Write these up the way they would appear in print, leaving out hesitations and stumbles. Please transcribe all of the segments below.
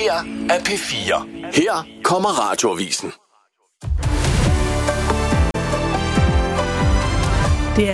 her er P4. Her kommer Radioavisen. Det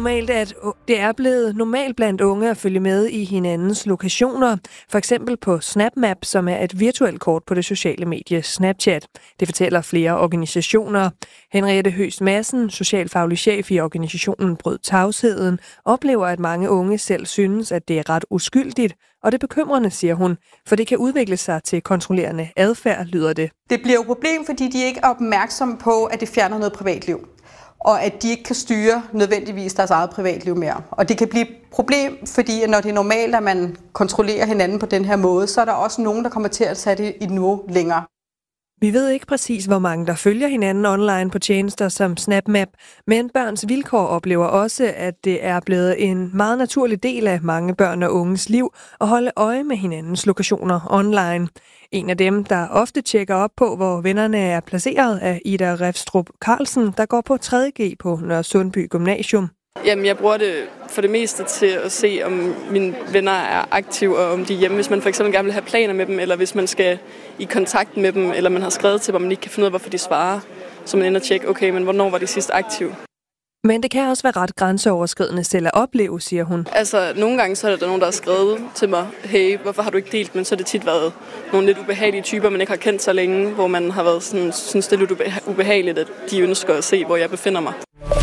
er blevet normalt blandt unge at følge med i hinandens lokationer, for eksempel på SnapMap, som er et virtuelt kort på det sociale medie Snapchat. Det fortæller flere organisationer. Henriette Høst Madsen, socialfaglig chef i organisationen Brød Tavsheden, oplever, at mange unge selv synes, at det er ret uskyldigt, og det er bekymrende, siger hun, for det kan udvikle sig til kontrollerende adfærd, lyder det. Det bliver jo et problem, fordi de ikke er opmærksomme på, at det fjerner noget privatliv, og at de ikke kan styre nødvendigvis deres eget privatliv mere. Og det kan blive et problem, fordi når det er normalt, at man kontrollerer hinanden på den her måde, så er der også nogen, der kommer til at tage det et niveau længere. Vi ved ikke præcis, hvor mange der følger hinanden online på tjenester som SnapMap, men Børns Vilkår oplever også, at det er blevet en meget naturlig del af mange børn og unges liv at holde øje med hinandens lokationer online. En af dem, der ofte tjekker op på, hvor vennerne er placeret, er Ida Refstrup Carlsen, der går på 3.G på Nørresundby Gymnasium. Jamen, jeg bruger det for det meste til at se, om mine venner er aktive, og om de er hjemme. Hvis man for eksempel gerne vil have planer med dem, eller hvis man skal i kontakt med dem, eller man har skrevet til dem, og man ikke kan finde ud af, hvorfor de svarer. Så man ender og tjekke, okay, men hvornår var de sidst aktive? Men det kan også være ret grænseoverskridende selv at opleve, siger hun. Altså, nogle gange så er der nogen, der har skrevet til mig, hey, hvorfor har du ikke delt? Men så har det tit været nogle lidt ubehagelige typer, man ikke har kendt så længe, hvor man har været sådan, synes det er lidt ubehageligt, at de ønsker at se, hvor jeg befinder mig.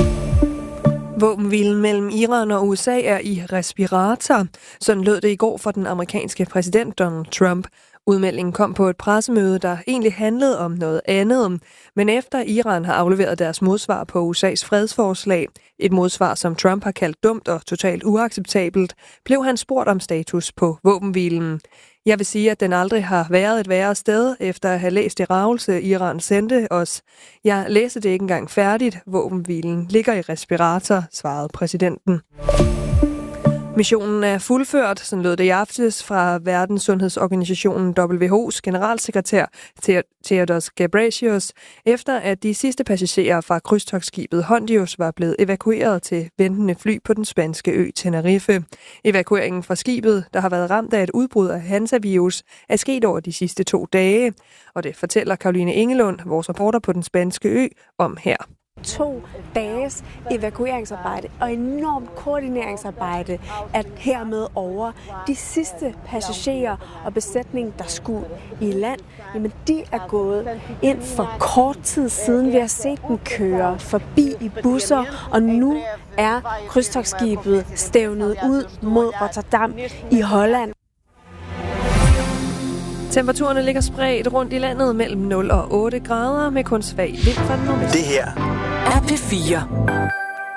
Våbenhvilen mellem Iran og USA er i respirator. Sådan lød det i går for den amerikanske præsident Donald Trump. Udmeldingen kom på et pressemøde, der egentlig handlede om noget andet. Men efter Iran har afleveret deres modsvar på USA's fredsforslag, et modsvar, som Trump har kaldt dumt og totalt uacceptabelt, blev han spurgt om status på våbenhvilen. Jeg vil sige, at den aldrig har været et værre sted, efter at have læst det ravelse, Iran sendte os. Jeg læste det ikke engang færdigt. Våbenhvilen ligger i respirator, svarede præsidenten. Missionen er fuldført, sådan lød det i aftes fra Verdenssundhedsorganisationen WHO's generalsekretær Tedros Ghebreyesus, efter at de sidste passagerer fra krydstogtskibet Hondius var blevet evakueret til ventende fly på den spanske ø Tenerife. Evakueringen fra skibet, der har været ramt af et udbrud af Hansa-virus, er sket over de sidste 2 dage, og det fortæller Caroline Engelund, vores reporter på den spanske ø, om her. 2 dages evakueringsarbejde og enormt koordineringsarbejde er hermed over. De sidste passagerer og besætning, der skulle i land, jamen de er gået ind for kort tid siden. Vi har set dem køre forbi i busser, og nu er krydstogtskibet stævnet ud mod Rotterdam i Holland. Temperaturerne ligger spredt rundt i landet mellem 0 og 8 grader med kun svag vind fra den nordvest. Det her er P4.